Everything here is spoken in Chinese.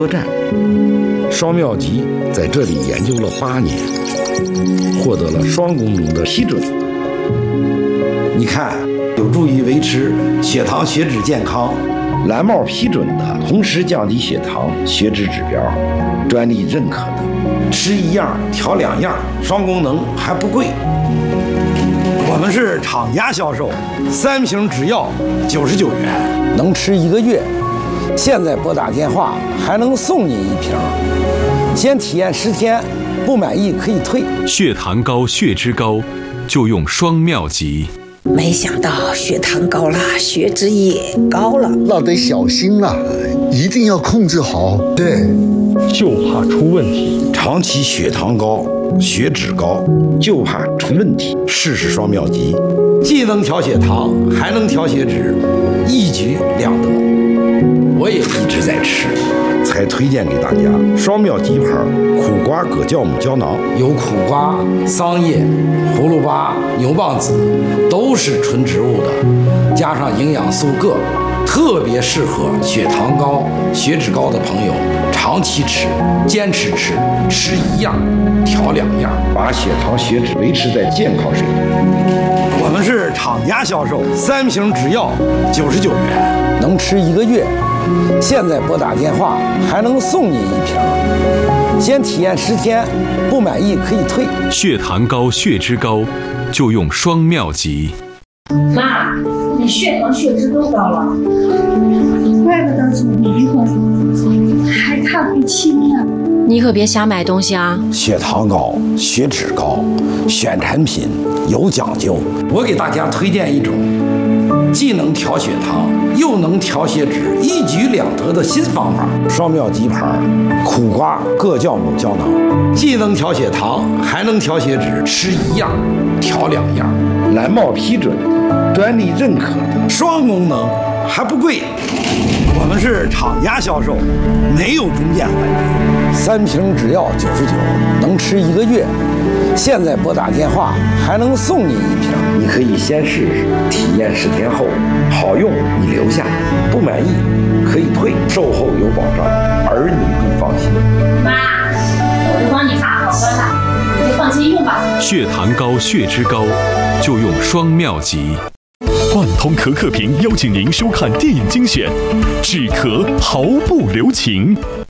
站。双妙吉在这里研究了8年，获得了双功能的批准。你看，有助于维持血糖血脂健康。蓝帽批准的，同时降低血糖血脂指标，专利认可的，吃1样调2样，双功能还不贵。我们是厂家销售，3瓶只要99元，能吃1个月。现在拨打电话还能送您1瓶，先体验10天，不满意可以退。 血糖高、血脂高，就用双妙吉。 没想到血糖高了，血脂也高了， 那得小心了，一定要控制好。 对，就怕出问题。 长期血糖高、血脂高，就怕出问题。试试双妙吉，既能调血糖，还能调血脂，一举两得。我也一直在吃，才推荐给大家。双妙吉牌苦瓜葛酵母胶囊，有苦瓜、桑叶、葫芦巴、牛蒡子，都是纯植物的，加上营养素铬，特别适合血糖高、血脂高的朋友长期吃，坚持吃，吃1样调2样，把血糖血脂维持在健康水平。我们是厂家销售，3瓶只要99元，能吃1个月。现在拨打电话还能送您1瓶，先体验10天，不满意可以退。 血糖高、血脂高，就用双妙吉。 妈，你血糖血脂都高了， 怪不得总迷糊，还看不清呢。 你可别瞎买东西啊！ 血糖高、血脂高，选产品有讲究。我给大家推荐一种既能调血糖又能调血脂，一举两得的新方法。双妙吉牌苦瓜葛酵母胶囊，既能调血糖还能调血脂，吃1样调2样。蓝帽批准的，专利认可的，双功能还不贵。我们是厂家销售，没有中间环节。3瓶只要99，能吃1个月。现在拨打电话还能送您1瓶，你可以先试试，体验10天后好用你留下，不满意可以退，售后有保障，儿女更放心。 妈，我都帮你查好了，你就放心用吧。 血糖高、血脂高，就用双妙吉。 万通可可屏邀请您收看电影精选，止咳毫不留情。